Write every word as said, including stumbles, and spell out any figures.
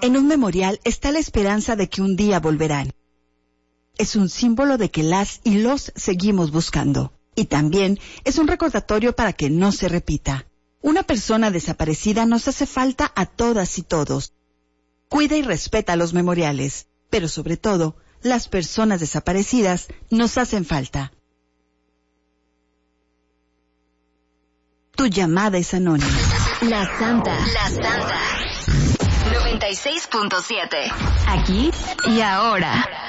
En un memorial está la esperanza de que un día volverán. Es un símbolo de que las y los seguimos buscando. Y también es un recordatorio para que no se repita. Una persona desaparecida nos hace falta a todas y todos. Cuida y respeta los memoriales, pero sobre todo, las personas desaparecidas nos hacen falta. Tu llamada es anónima. La Santa. La Santa. noventa y seis punto siete. Aquí y ahora.